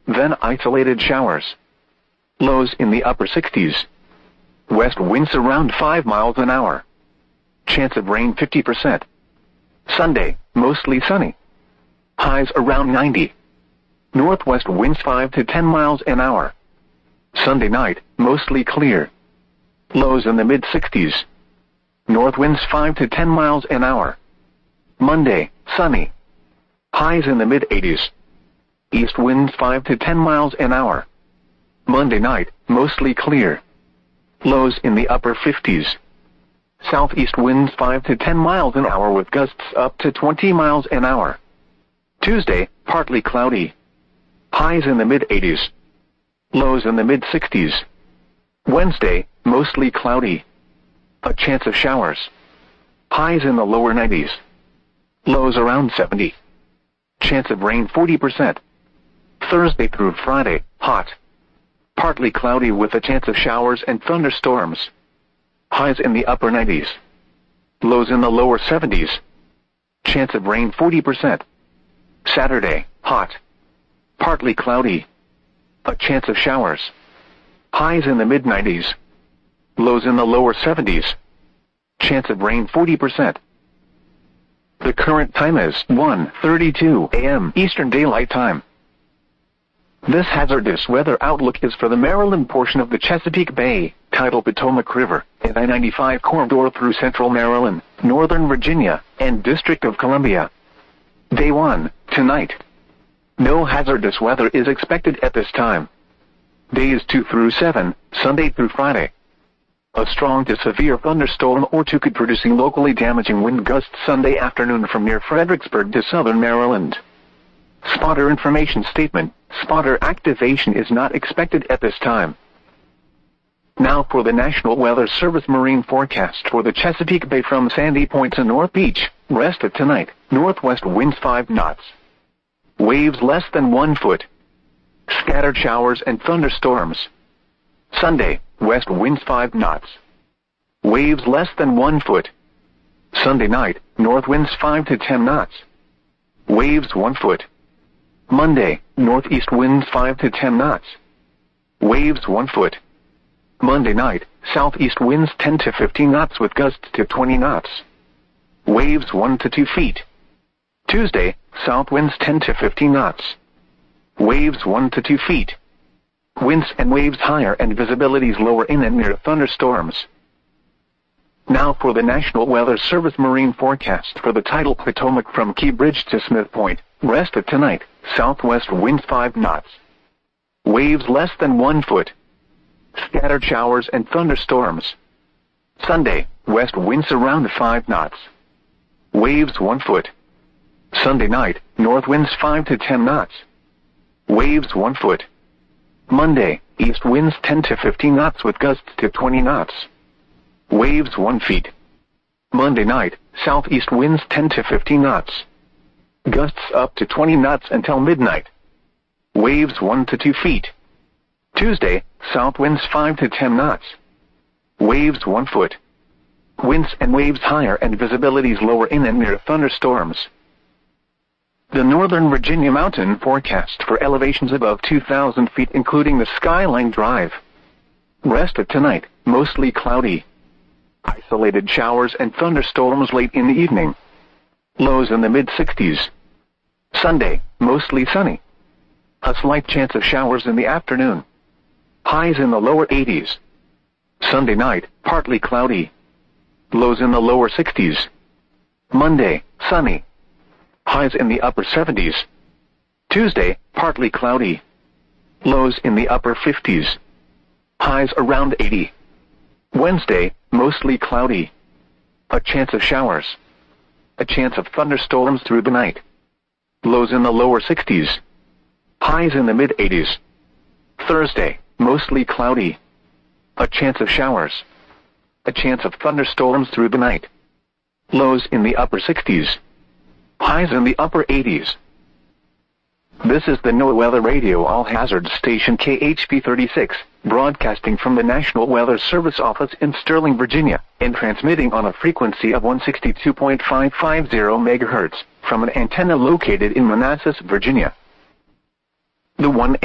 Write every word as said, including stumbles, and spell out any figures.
then isolated showers. Lows in the upper sixties. West winds around five miles an hour. Chance of rain fifty percent. Sunday, mostly sunny. Highs around ninety. Northwest winds five to ten miles an hour. Sunday night, mostly clear. Lows in the mid sixties. North winds five to ten miles an hour. Monday, sunny. Highs in the mid eighties. East winds five to ten miles an hour. Monday night, mostly clear. Lows in the upper fifties. Southeast winds five to ten miles an hour with gusts up to twenty miles an hour. Tuesday, partly cloudy. Highs in the mid eighties. Lows in the mid sixties. Wednesday, mostly cloudy. A chance of showers. Highs in the lower nineties. Lows around seventy. Chance of rain forty percent. Thursday through Friday, hot. Partly cloudy with a chance of showers and thunderstorms. Highs in the upper nineties. Lows in the lower seventies. Chance of rain forty percent. Saturday, hot. Partly cloudy. A chance of showers. Highs in the mid nineties. Lows in the lower seventies. Chance of rain forty percent. The current time is one thirty-two a m Eastern Daylight Time. This hazardous weather outlook is for the Maryland portion of the Chesapeake Bay, tidal Potomac River, and I ninety-five corridor through central Maryland, northern Virginia, and District of Columbia. Day one, tonight. No hazardous weather is expected at this time. Days two through seven, Sunday through Friday. A strong to severe thunderstorm or two could producing locally damaging wind gusts Sunday afternoon from near Fredericksburg to southern Maryland. Spotter information statement. Spotter activation is not expected at this time. Now for the National Weather Service marine forecast for the Chesapeake Bay from Sandy Point to North Beach. Rest of tonight. Northwest winds five knots. Waves less than one foot. Scattered showers and thunderstorms. Sunday, west winds five knots. Waves less than one foot. Sunday night, north winds five to ten knots. Waves one foot. Monday, northeast winds five to ten knots. Waves one foot. Monday night, southeast winds ten to fifteen knots with gusts to twenty knots. Waves one to two feet. Tuesday, south winds ten to fifteen knots. Waves one to two feet. Winds and waves higher and visibilities lower in and near thunderstorms. Now for the National Weather Service marine forecast for the tidal Potomac from Key Bridge to Smith Point. Rest of tonight, southwest winds five knots. Waves less than one foot. Scattered showers and thunderstorms. Sunday, west winds around five knots. Waves one foot. Sunday night, north winds five to ten knots. Waves one foot. Monday, east winds ten to fifteen knots with gusts to twenty knots. Waves one feet. Monday night, southeast winds ten to fifteen knots. Gusts up to twenty knots until midnight. Waves one to two feet. Tuesday, south winds five to ten knots. Waves one foot. Winds and waves higher and visibilities lower in and near thunderstorms. The Northern Virginia mountain forecast for elevations above two thousand feet including the Skyline Drive. Rest of tonight, mostly cloudy. Isolated showers and thunderstorms late in the evening. Lows in the mid sixties. Sunday, mostly sunny. A slight chance of showers in the afternoon. Highs in the lower eighties. Sunday night, partly cloudy. Lows in the lower sixties. Monday, sunny. Highs in the upper seventies. Tuesday, partly cloudy. Lows in the upper fifties. Highs around eighty. Wednesday, mostly cloudy. A chance of showers. A chance of thunderstorms through the night. Lows in the lower sixties. Highs in the mid eighties. Thursday, mostly cloudy. A chance of showers. A chance of thunderstorms through the night. Lows in the upper sixties. Highs in the upper eighties. This is the NOAA Weather Radio All Hazards Station K H P thirty-six, broadcasting from the National Weather Service office in Sterling, Virginia, and transmitting on a frequency of one sixty-two point five five zero megahertz from an antenna located in Manassas, Virginia. The one